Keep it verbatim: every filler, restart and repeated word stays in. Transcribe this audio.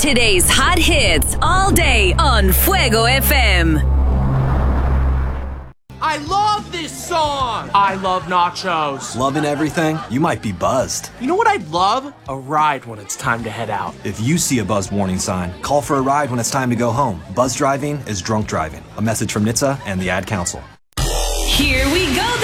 Today's hot hits all day on Fuego F M. I love this song! I love nachos. Loving everything? You might be buzzed. You know what I'd love? A ride when it's time to head out. If you see a buzzed warning sign, call for a ride when it's time to go home. Buzz driving is drunk driving. A message from N H T S A and the Ad Council. Here we go.